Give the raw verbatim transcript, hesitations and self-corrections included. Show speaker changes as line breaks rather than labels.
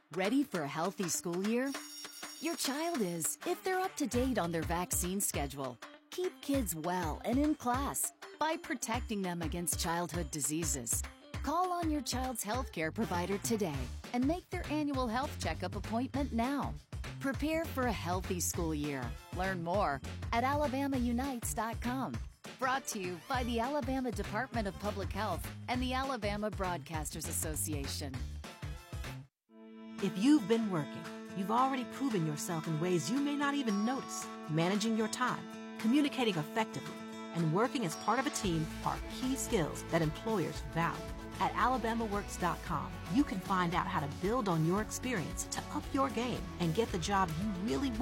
Ready for a healthy school year? Your child is, if they're up to date on their vaccine schedule. Keep kids well and in class by protecting them against childhood diseases. Call on your child's healthcare provider today and make their annual health checkup appointment now. Prepare for a healthy school year. Learn more at alabama unites dot com. Brought to you by the Alabama Department of Public Health and the Alabama Broadcasters Association.
If you've been working, you've already proven yourself in ways you may not even notice. Managing your time, communicating effectively, and working as part of a team are key skills that employers value. At alabama works dot com, you can find out how to build on your experience to up your game and get the job you really want.